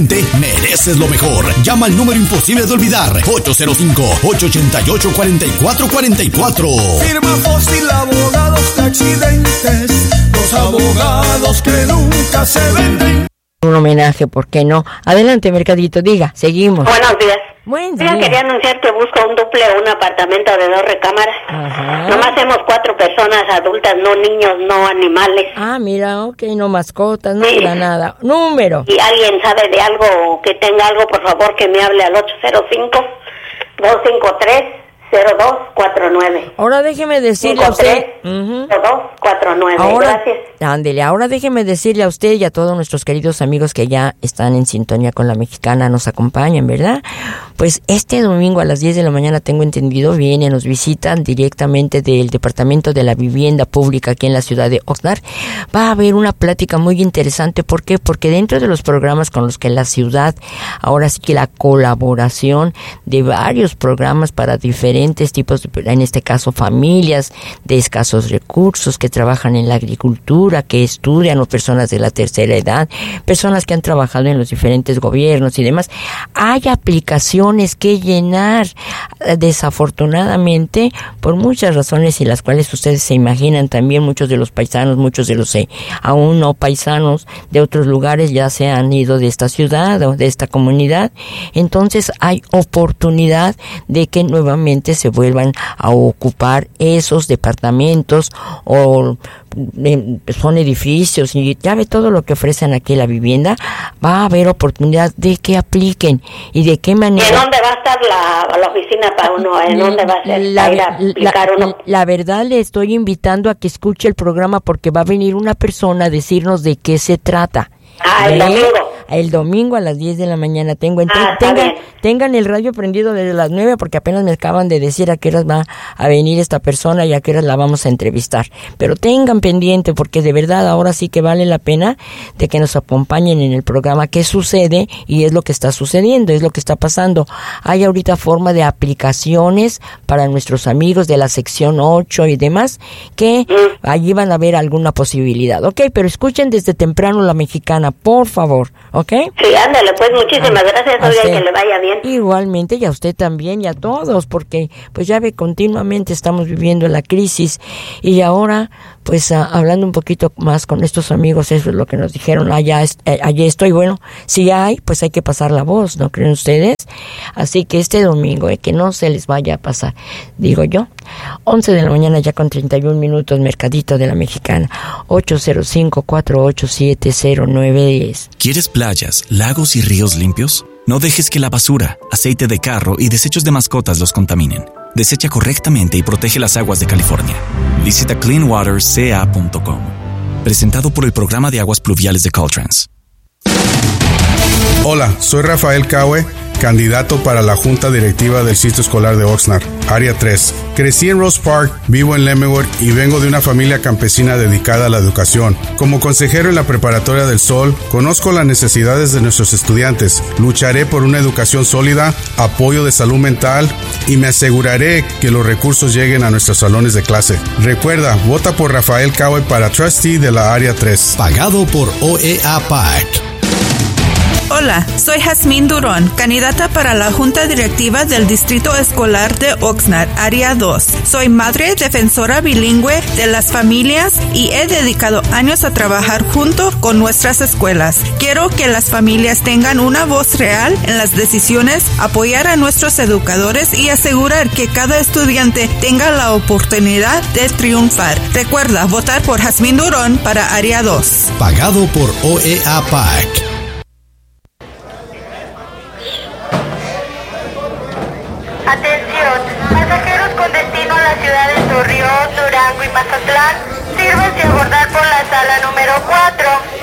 Te mereces lo mejor. Llama al número imposible de olvidar. 805-888-4444. Firma Fósil Abogados de Accidentes. Los abogados que nunca se venden. Un homenaje, ¿por qué no? Adelante, Mercadito, diga, seguimos. Buenos días. Buen Mira, día. quería anunciar que busco un duple o un apartamento de 2 recámaras. Ajá. Nomás somos 4 personas adultas, no niños, no animales. Ah, mira, ok, no mascotas, no Sí. da nada. Número. Si alguien sabe de algo o que tenga algo, por favor, que me hable al 805-253-0249. Ahora déjeme decirle a usted. 0249. Ahora, Gracias. ándele, ahora déjeme decirle a usted y a todos nuestros queridos amigos que ya están en sintonía con La Mexicana, nos acompañan, ¿verdad? Pues este domingo a las 10 de la mañana, tengo entendido, nos visitan directamente del Departamento de la Vivienda Pública aquí en la ciudad de Oxnard. Va a haber una plática muy interesante. ¿Por qué? Porque dentro de los programas con los que la ciudad, ahora sí que la colaboración de varios programas para diferentes tipos, en este caso familias de escasos recursos que trabajan en la agricultura, que estudian, o personas de la tercera edad, personas que han trabajado en los diferentes gobiernos y demás, hay aplicaciones que llenar. Desafortunadamente, por muchas razones y las cuales ustedes se imaginan, también muchos de los paisanos, muchos de los aún no paisanos de otros lugares ya se han ido de esta ciudad o de esta comunidad. Entonces hay oportunidad de que nuevamente se vuelvan a ocupar esos departamentos, o son edificios, y ya ve todo lo que ofrecen aquí la vivienda. Va a haber oportunidad de que apliquen. ¿Y de qué manera? ¿Y en dónde va a estar la oficina para uno? ¿En dónde va a ser para ir a aplicar uno? La verdad, le estoy invitando a que escuche el programa, porque va a venir una persona a decirnos de qué se trata. El domingo. El domingo a las 10 de la mañana tengo. Tengan el radio prendido desde las 9, porque apenas me acaban de decir a qué horas va a venir esta persona y a qué horas la vamos a entrevistar. Pero tengan pendiente, porque de verdad ahora sí que vale la pena de que nos acompañen en el programa. ¿Qué sucede? Y es lo que está sucediendo, es lo que está pasando. Hay ahorita forma de aplicaciones para nuestros amigos de la sección 8 y demás, que allí van a ver alguna posibilidad. Ok, pero escuchen desde temprano La Mexicana, por favor, ¿ok? Sí, ándale, pues muchísimas gracias, oiga, que le vaya bien. Igualmente, y a usted también, y a todos, porque pues ya ve, continuamente estamos viviendo la crisis. Y ahora, pues hablando un poquito más con estos amigos, eso es lo que nos dijeron, allí estoy. Bueno, si hay, pues hay que pasar la voz, ¿no creen ustedes? Así que este domingo, que no se les vaya a pasar, digo yo. 11 de la mañana ya con 31 minutos, Mercadito de La Mexicana, 805-487-0910. ¿Quieres playas, lagos y ríos limpios? No dejes que la basura, aceite de carro y desechos de mascotas los contaminen. Desecha correctamente y protege las aguas de California. Visita cleanwaterca.com. Presentado por el Programa de Aguas Pluviales de Caltrans. Hola, soy Rafael Caue, candidato para la Junta Directiva del Sitio Escolar de Oxnard, Área 3. Crecí en Rose Park, vivo en Leavenworth y vengo de una familia campesina dedicada a la educación. Como consejero en la Preparatoria del Sol, conozco las necesidades de nuestros estudiantes. Lucharé por una educación sólida, apoyo de salud mental y me aseguraré que los recursos lleguen a nuestros salones de clase. Recuerda, vota por Rafael Caue para Trustee de la Área 3. Pagado por OEA PAC. Hola, soy Jazmín Durón, candidata para la Junta Directiva del Distrito Escolar de Oxnard, Área 2. Soy madre defensora bilingüe de las familias y he dedicado años a trabajar junto con nuestras escuelas. Quiero que las familias tengan una voz real en las decisiones, apoyar a nuestros educadores y asegurar que cada estudiante tenga la oportunidad de triunfar. Recuerda votar por Jazmín Durón para Área 2. Pagado por OEA PAC. Atención, pasajeros con destino a las ciudades de Torreón, Durango y Mazatlán, sírvanse a abordar por la sala número 4.